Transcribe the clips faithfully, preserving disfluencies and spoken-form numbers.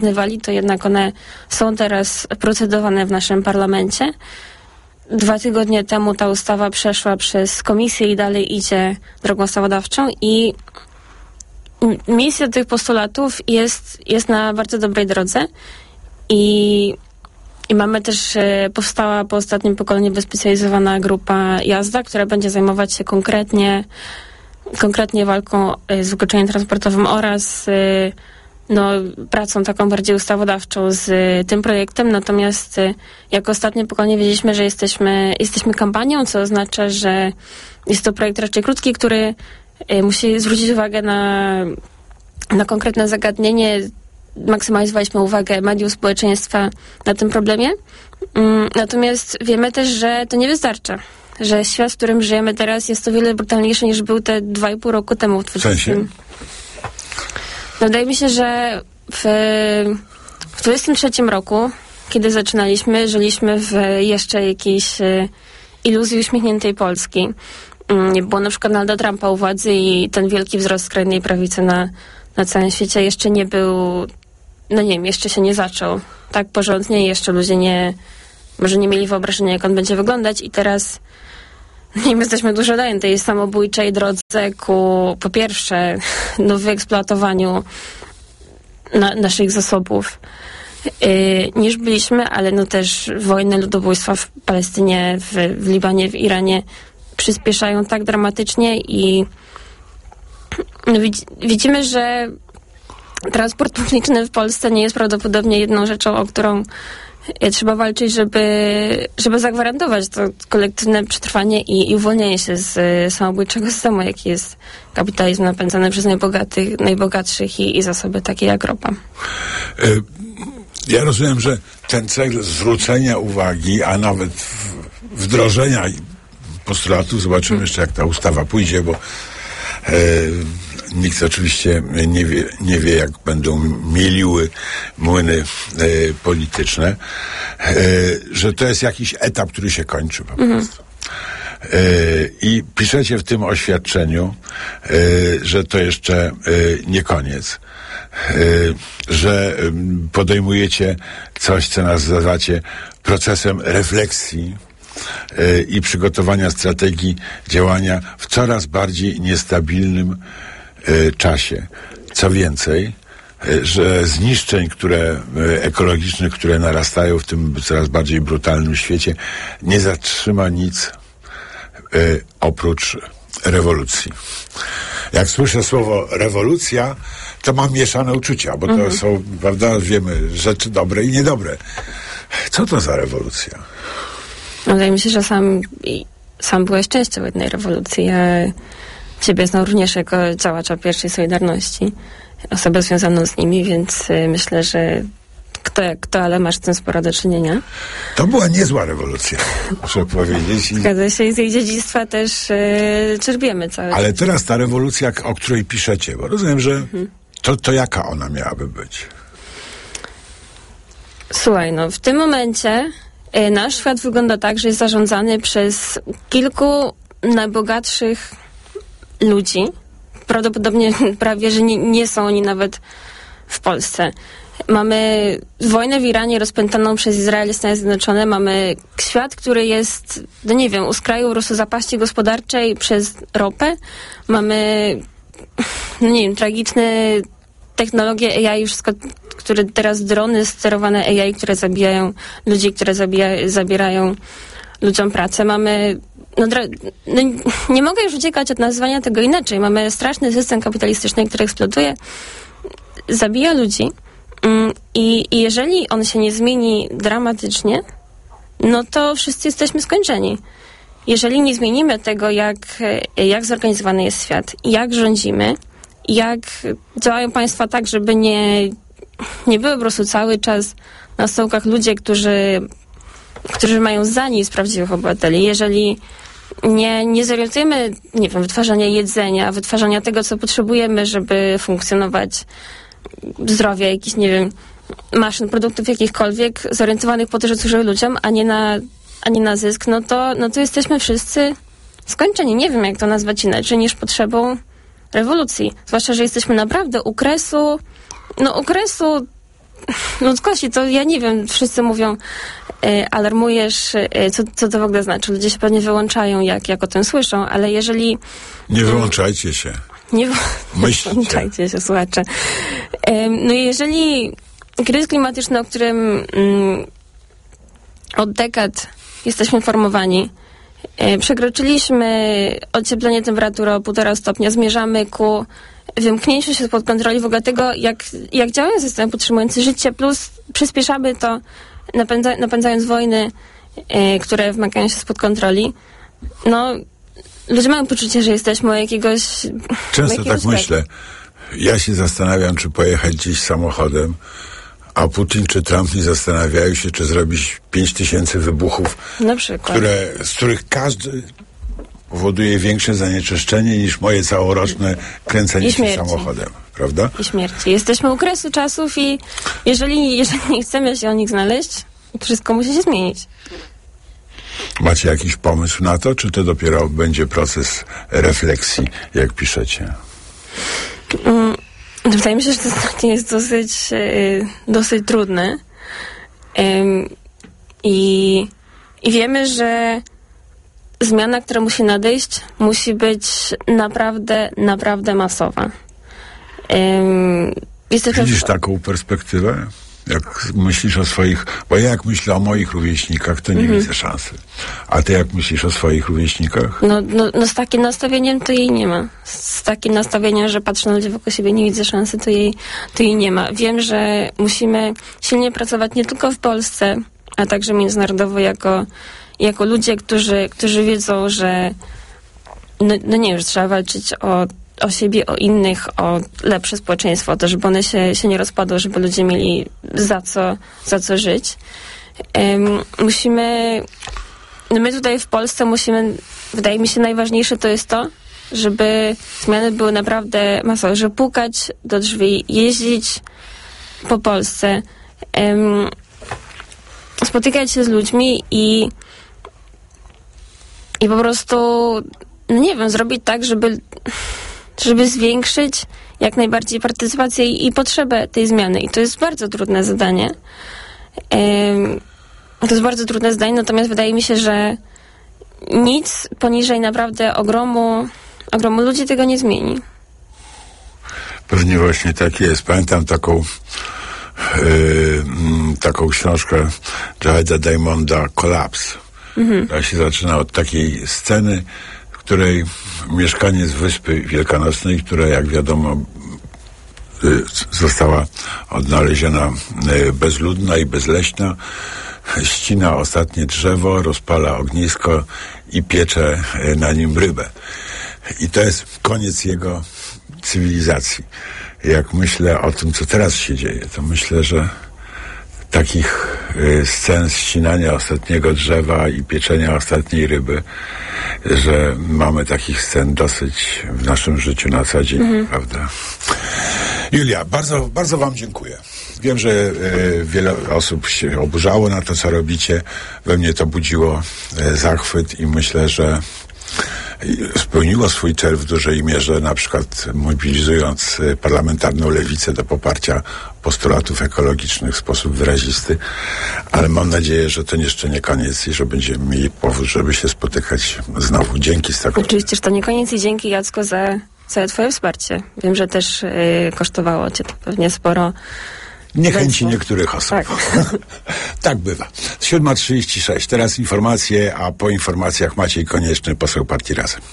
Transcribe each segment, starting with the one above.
wykonywali, to jednak one są teraz procedowane w naszym parlamencie. Dwa tygodnie temu ta ustawa przeszła przez komisję i dalej idzie drogą ustawodawczą i misja tych postulatów jest, jest na bardzo dobrej drodze i, i mamy też, e, powstała po ostatnim pokoleniu wyspecjalizowana grupa Jazda, która będzie zajmować się konkretnie konkretnie walką e, z wykluczeniem transportowym oraz e, no, pracą taką bardziej ustawodawczą z e, tym projektem. Natomiast e, jako ostatnie pokolenie wiedzieliśmy, że jesteśmy, jesteśmy kampanią, co oznacza, że jest to projekt raczej krótki, który e, musi zwrócić uwagę na, na konkretne zagadnienie. Maksymalizowaliśmy uwagę mediów, społeczeństwa na tym problemie. Mm, natomiast wiemy też, że to nie wystarcza. Że świat, w którym żyjemy teraz, jest o wiele brutalniejszy niż był te dwa i pół roku temu w dwudziestym. No, wydaje mi się, że w, w dwudziestym trzecim roku, kiedy zaczynaliśmy, żyliśmy w jeszcze jakiejś e, iluzji uśmiechniętej Polski. Nie było na przykład Donalda Trumpa u władzy i ten wielki wzrost skrajnej prawicy na, na całym świecie jeszcze nie był, no nie wiem, jeszcze się nie zaczął tak porządnie i jeszcze ludzie nie, może nie mieli wyobrażenia, jak on będzie wyglądać i teraz nie, my jesteśmy dużo dalej tej samobójczej drodze ku, po pierwsze, no, wyeksploatowaniu na, naszych zasobów yy, niż byliśmy, ale no też wojny, ludobójstwa w Palestynie, w, w Libanie, w Iranie przyspieszają tak dramatycznie i no, widz, widzimy, że transport publiczny w Polsce nie jest prawdopodobnie jedną rzeczą, o którą trzeba walczyć, żeby, żeby zagwarantować to kolektywne przetrwanie i, i uwolnienie się z y, samobójczego systemu, jaki jest kapitalizm napędzany przez najbogatych, najbogatszych i, i zasoby takie jak ropa. Ja rozumiem, że ten cel zwrócenia uwagi, a nawet wdrożenia postulatów, zobaczymy jeszcze, jak ta ustawa pójdzie, bo e, nikt oczywiście nie wie, nie wie, jak będą mieliły młyny e, polityczne, e, że to jest jakiś etap, który się kończy po prostu. Mhm. E, I piszecie w tym oświadczeniu, e, że to jeszcze e, nie koniec. E, że e, podejmujecie coś, co nazywacie procesem refleksji e, i przygotowania strategii działania w coraz bardziej niestabilnym czasie. Co więcej, że zniszczeń, które ekologicznych, które narastają w tym coraz bardziej brutalnym świecie, nie zatrzyma nic y, oprócz rewolucji. Jak słyszę słowo rewolucja, to mam mieszane uczucia, bo to mhm. są, prawda, wiemy, rzeczy dobre i niedobre. Co to za rewolucja? No, wydaje mi się, że sam, sam byłeś częścią jednej rewolucji. Ja Ciebie znam również jako działacza pierwszej Solidarności, osobę związaną z nimi, więc y, myślę, że kto jak kto, ale masz z tym sporo do czynienia. To była niezła rewolucja, muszę powiedzieć. Zgadza się i z jej dziedzictwa też y, czerpiemy cały Ale teraz ta rewolucja, o której piszecie, bo rozumiem, że mhm. to, to jaka ona miałaby być? Słuchaj, no w tym momencie y, nasz świat wygląda tak, że jest zarządzany przez kilku najbogatszych ludzi. Prawdopodobnie prawie, że nie, nie są oni nawet w Polsce. Mamy wojnę w Iranie rozpętaną przez Izrael i Stany Zjednoczone. Mamy świat, który jest, no nie wiem, u skraju po prostu zapaści gospodarczej przez ropę. Mamy, no nie wiem, tragiczne technologie A I, już które teraz drony sterowane A I, które zabijają ludzi, które zabija, zabierają ludziom pracę. Mamy No, no, nie mogę już uciekać od nazwania tego inaczej. Mamy straszny system kapitalistyczny, który eksploduje, zabija ludzi i, i jeżeli on się nie zmieni dramatycznie, no to wszyscy jesteśmy skończeni. Jeżeli nie zmienimy tego, jak, jak zorganizowany jest świat, jak rządzimy, jak działają państwa tak, żeby nie, nie były po prostu cały czas na stołkach ludzie, którzy którzy mają za nic prawdziwych obywateli. Jeżeli nie, nie zorientujemy, nie wiem, wytwarzania jedzenia, wytwarzania tego, co potrzebujemy, żeby funkcjonować, zdrowia, jakichś, nie wiem, maszyn, produktów jakichkolwiek, zorientowanych po to, że służyły ludziom, a nie na, a nie na zysk, no to, no to jesteśmy wszyscy skończeni. Nie wiem, jak to nazwać inaczej niż potrzebą rewolucji. Zwłaszcza, że jesteśmy naprawdę u kresu, no u kresu ludzkości, to ja nie wiem, wszyscy mówią, y, alarmujesz, y, co, co to w ogóle znaczy. Ludzie się pewnie wyłączają, jak, jak o tym słyszą, ale jeżeli... Nie wyłączajcie się. Nie wyłączajcie się, słuchacze. Y, no i jeżeli kryzys klimatyczny, o którym y, od dekad jesteśmy informowani, y, przekroczyliśmy ocieplenie temperatury o półtora stopnia, zmierzamy ku wymknięciu się spod kontroli w ogóle tego, jak, jak działają systemy podtrzymujące życie, plus przyspieszamy to, napędza, napędzając wojny, yy, które wymagają się spod kontroli. No, ludzie mają poczucie, że jesteśmy o jakiegoś... Często jakiegoś tak myślę. Ja się zastanawiam, czy pojechać gdzieś samochodem, a Putin czy Trump nie zastanawiają się, czy zrobić pięć tysięcy wybuchów, na przykład, które, z których każdy powoduje większe zanieczyszczenie niż moje całoroczne kręcenie się samochodem, prawda? I śmierci. Jesteśmy u kresu czasów i jeżeli, jeżeli nie chcemy się o nich znaleźć, wszystko musi się zmienić. Macie jakiś pomysł na to, czy to dopiero będzie proces refleksji, jak piszecie? Mm, wydaje mi się, że to ostatnie jest dosyć, yy, dosyć trudne. Yy, i, I wiemy, że zmiana, która musi nadejść, musi być naprawdę, naprawdę masowa. Um, Widzisz taką perspektywę? Jak myślisz o swoich... Bo ja jak myślę o moich rówieśnikach, to nie mm-hmm. widzę szansy. A ty jak myślisz o swoich rówieśnikach? No, no, no z takim nastawieniem to jej nie ma. Z takim nastawieniem, że patrzę na ludzi wokół siebie, nie widzę szansy, to jej, to jej nie ma. Wiem, że musimy silnie pracować nie tylko w Polsce, a także międzynarodowo jako jako ludzie, którzy, którzy wiedzą, że no, no nie, że trzeba walczyć o, o siebie, o innych, o lepsze społeczeństwo, o to, żeby one się, się nie rozpadły, żeby ludzie mieli za co, za co żyć. Um, musimy, no my tutaj w Polsce musimy, wydaje mi się, najważniejsze to jest to, żeby zmiany były naprawdę masowe, żeby pukać do drzwi, jeździć po Polsce, um, spotykać się z ludźmi i I po prostu, no nie wiem, zrobić tak, żeby, żeby zwiększyć jak najbardziej partycypację i, i potrzebę tej zmiany. I to jest bardzo trudne zadanie. Ym, to jest bardzo trudne zadanie, natomiast wydaje mi się, że nic poniżej naprawdę ogromu, ogromu ludzi tego nie zmieni. Pewnie właśnie tak jest. Pamiętam taką yy, taką książkę Javeda Diamonda Kolaps. Mhm. To się zaczyna od takiej sceny, w której mieszkaniec Wyspy Wielkanocnej, która jak wiadomo y, została odnaleziona y, bezludna i bezleśna, ścina ostatnie drzewo, rozpala ognisko i piecze y, na nim rybę. I to jest koniec jego cywilizacji. Jak myślę o tym, co teraz się dzieje, to myślę, że takich y, scen ścinania ostatniego drzewa i pieczenia ostatniej ryby, że mamy takich scen dosyć w naszym życiu na co dzień, mhm. prawda? Julia, bardzo, bardzo wam dziękuję. Wiem, że y, wiele osób się oburzało na to, co robicie. We mnie to budziło y, zachwyt i myślę, że spełniło swój cel w dużej mierze, na przykład mobilizując parlamentarną lewicę do poparcia postulatów ekologicznych w sposób wyrazisty, ale mam nadzieję, że to jeszcze nie koniec i że będziemy mieli powód, żeby się spotykać znowu. Dzięki Stakowi. Oczywiście, że to nie koniec i dzięki, Jacko, za całe twoje wsparcie. Wiem, że też yy, kosztowało cię to pewnie sporo. Niechęci niektórych osób. Tak. Tak bywa. siódma trzydzieści sześć. Teraz informacje, a po informacjach Maciej Konieczny, poseł Partii Razem.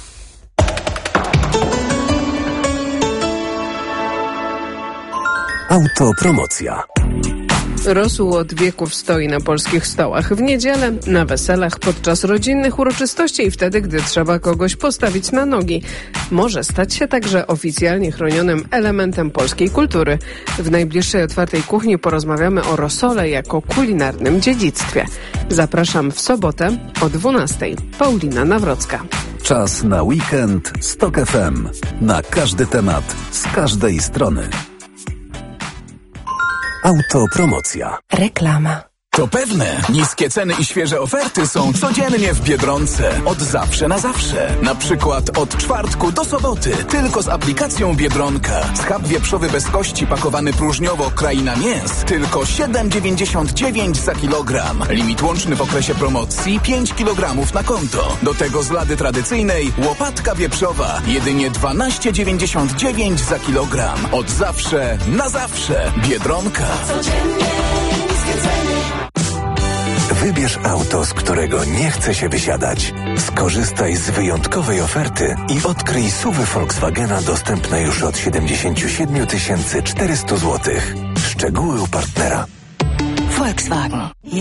Autopromocja. Rosół od wieków stoi na polskich stołach. W niedzielę, na weselach, podczas rodzinnych uroczystości i wtedy, gdy trzeba kogoś postawić na nogi. Może stać się także oficjalnie chronionym elementem polskiej kultury. W najbliższej Otwartej Kuchni porozmawiamy o rosole jako kulinarnym dziedzictwie. Zapraszam w sobotę o dwunastej. Paulina Nawrocka. Czas na weekend z Tok F M. Na każdy temat, z każdej strony. Autopromocja. Reklama. To pewne. Niskie ceny i świeże oferty są codziennie w Biedronce. Od zawsze na zawsze. Na przykład od czwartku do soboty. Tylko z aplikacją Biedronka. Schab wieprzowy bez kości pakowany próżniowo Kraina Mięs. Tylko siedem dziewięćdziesiąt dziewięć za kilogram. Limit łączny w okresie promocji pięć kilogramów na konto. Do tego z lady tradycyjnej łopatka wieprzowa. Jedynie dwanaście dziewięćdziesiąt dziewięć za kilogram. Od zawsze na zawsze. Biedronka. Wybierz auto, z którego nie chce się wysiadać. Skorzystaj z wyjątkowej oferty i odkryj S U V Volkswagena dostępne już od siedemdziesiąt siedem tysięcy czterysta złotych. Szczegóły u partnera. Volkswagen.